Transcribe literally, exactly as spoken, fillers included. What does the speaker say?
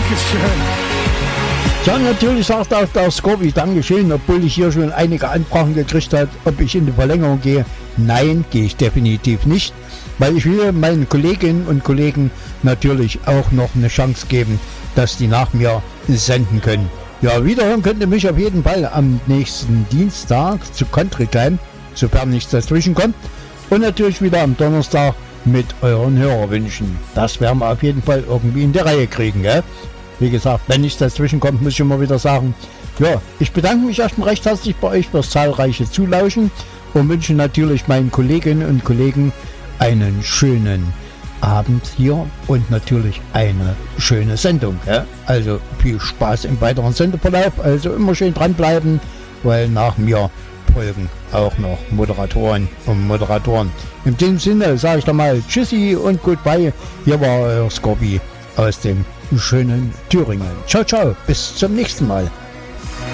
Dankeschön. Ja, natürlich sagt auch der Scorpi Dankeschön, obwohl ich hier schon einige Anfragen gekriegt habe, ob ich in die Verlängerung gehe. Nein, gehe ich definitiv nicht, weil ich will meinen Kolleginnen und Kollegen natürlich auch noch eine Chance geben, dass die nach mir senden können. Ja, wiederhören könnt ihr mich auf jeden Fall am nächsten Dienstag zu Country Time, sofern nichts dazwischen kommt. Und natürlich wieder am Donnerstag mit euren Hörerwünschen. Das werden wir auf jeden Fall irgendwie in der Reihe kriegen, gell? Wie gesagt, wenn nichts dazwischen kommt, muss ich immer wieder sagen, ja, ich bedanke mich erstmal recht herzlich bei euch fürs zahlreiche Zulauschen und wünsche natürlich meinen Kolleginnen und Kollegen einen schönen Abend hier und natürlich eine schöne Sendung. Ja? Also viel Spaß im weiteren Sendeverlauf, also immer schön dranbleiben, weil nach mir folgen auch noch Moderatoren und Moderatoren. In dem Sinne sage ich doch mal Tschüssi und Goodbye. Hier war euer Scorpi aus dem schönen Thüringen. Ciao, ciao, bis zum nächsten Mal.